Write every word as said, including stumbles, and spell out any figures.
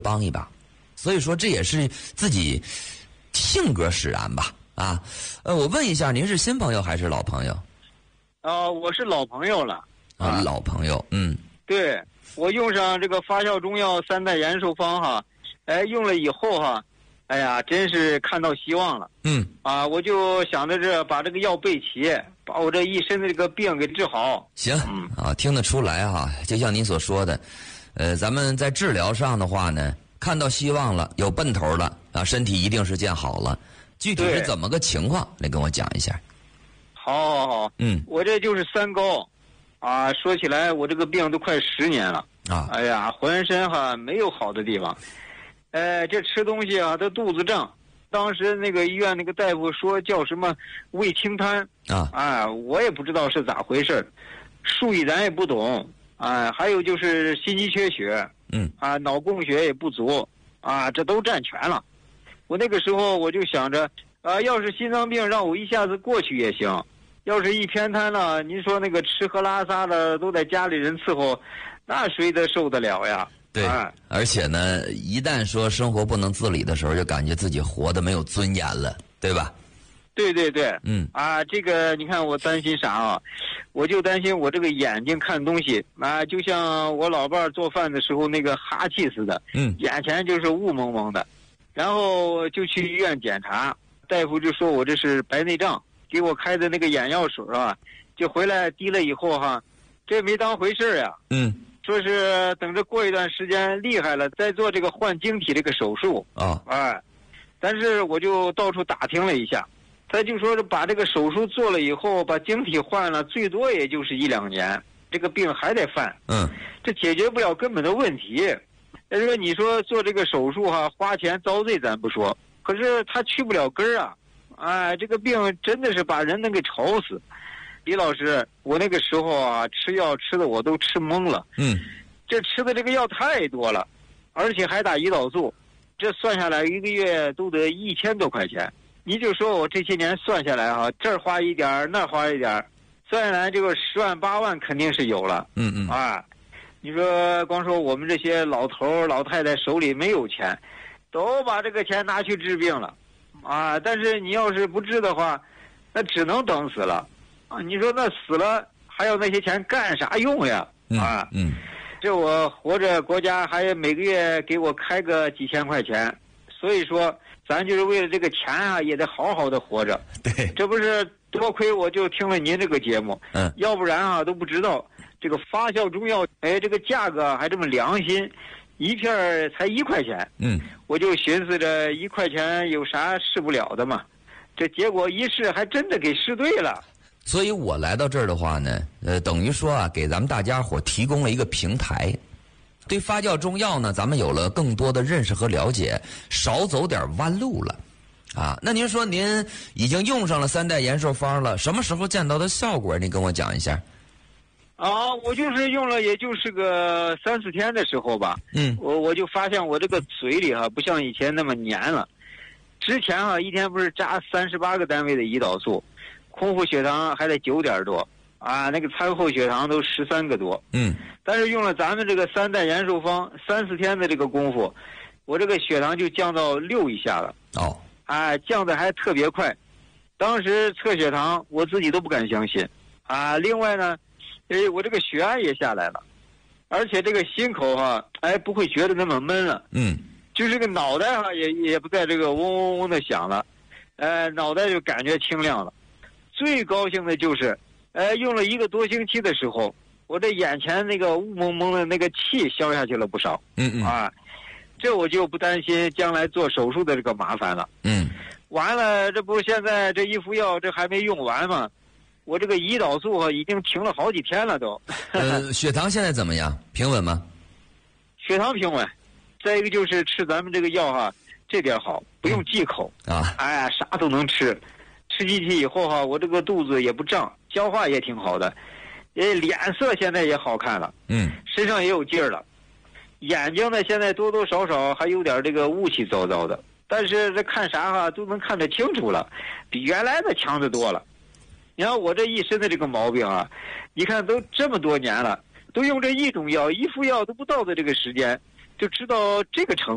帮一把。所以说这也是自己性格使然吧。啊，呃，我问一下，您是新朋友还是老朋友？ 啊、呃，我是老朋友了。 啊，老朋友，嗯。 对，我用上这个发酵中药三代延寿方哈，哎，用了以后哈，哎呀，真是看到希望了。 嗯。 啊，我就想着这把这个药备齐，把我这一身的这个病给治好。 行， 嗯、 啊，听得出来哈，就像您所说的，呃，咱们在治疗上的话呢，看到希望了，有奔头了啊，身体一定是见好了。具体是怎么个情况？来跟我讲一下。 好，好，好， 嗯， 我这就是三高，啊，说起来我这个病都快十年了啊， 哎呀，浑身哈没有好的地方，哎，这吃东西啊都肚子胀，当时那个医院那个大夫说叫什么胃清瘫啊， 哎，我也不知道是咋回事，术语咱也不懂，哎，还有就是心肌缺血， 嗯， 啊，脑供血也不足，啊，这都占全了。我那个时候我就想着，啊，要是心脏病让我一下子过去也行，要是一偏瘫呢，您说那个吃喝拉撒的都在家里人伺候，那谁得受得了呀？ 对， 啊、 而且呢，一旦说生活不能自理的时候，就感觉自己活得没有尊严了，对吧？ 对对对， 嗯， 啊，这个你看我担心啥啊？我就担心我这个眼睛看东西啊，就像我老伴儿做饭的时候那个哈气似的， 嗯， 眼前就是雾蒙蒙的。然后就去医院检查，大夫就说我这是白内障，给我开的那个眼药水啊，就回来滴了以后哈，这没当回事呀。 嗯， 说是等着过一段时间厉害了再做这个换晶体这个手术啊。 哎，但是我就到处打听了一下，他就说是把这个手术做了以后，把晶体换了，最多也就是一两年，这个病还得犯。 嗯， 这解决不了根本的问题。但是说你说做这个手术哈、啊，花钱遭罪咱不说，可是他去不了根儿啊！哎，这个病真的是把人能给愁死。李老师，我那个时候啊，吃药吃的我都吃懵了。 嗯， 这吃的这个药太多了，而且还打胰岛素，这算下来一个月都得一千多块钱。你就说我这些年算下来哈、啊，这儿花一点儿，那儿花一点儿，算下来这个十万八万肯定是有了。 嗯嗯， 啊。你说光说我们这些老头老太太手里没有钱，都把这个钱拿去治病了，啊！但是你要是不治的话，那只能等死了，啊！你说那死了还要那些钱干啥用呀？啊！ 嗯， 这我活着国家还每个月给我开个几千块钱，所以说咱就是为了这个钱啊，也得好好的活着。 对， 这不是多亏我就听了您这个节目， 嗯， 要不然啊都不知道。这个发酵中药，哎，这个价格还这么良心，一片才一块钱。 嗯， 我就寻思着一块钱有啥试不了的嘛，这结果一试还真的给试对了。 所以我来到这儿的话呢，呃，等于说啊，给咱们大家伙提供了一个平台。对发酵中药呢，咱们有了更多的认识和了解，少走点弯路了。啊，那您说您已经用上了三代延寿方了，什么时候见到的效果？您跟我讲一下。 啊，我就是用了，也就是个三四天的时候吧。 嗯， 我我就发现我这个嘴里哈、啊，不像以前那么黏了。之前啊，一天不是扎三十八个单位的胰岛素，空腹血糖还得九点多啊，那个餐后血糖都十三个多。 嗯， 但是用了咱们这个三代延寿方，三四天的这个功夫，我这个血糖就降到六以下了。 哦， 啊，降的还特别快。当时测血糖，我自己都不敢相信啊。另外呢。哎，我这个血压也下来了，而且这个心口哈、啊，哎，不会觉得那么闷了。 嗯， 就是这个脑袋哈、啊，也也不在这个嗡嗡嗡的响了，呃，脑袋就感觉清亮了。最高兴的就是，呃，用了一个多星期的时候，我这眼前那个雾蒙蒙的那个气消下去了不少。 嗯嗯啊，这我就不担心将来做手术的这个麻烦了。 嗯， 完了，这不现在这一副药这还没用完吗？我这个胰岛素啊，已经停了好几天了都。 呃，血糖现在怎么样？平稳吗？ 血糖平稳。再一个就是吃咱们这个药哈、啊，这点好，不用忌口、 嗯、啊。 哎呀，啥都能吃。吃进去以后哈、啊，我这个肚子也不胀，消化也挺好的，呃，脸色现在也好看了。 嗯。 身上也有劲儿了。眼睛呢，现在多多少少还有点这个雾气糟糟的，但是这看啥哈、啊、都能看得清楚了，比原来的强得多了。你看我这一身的这个毛病啊，你看都这么多年了，都用这一种药，一副药都不到的这个时间，就知道这个程度。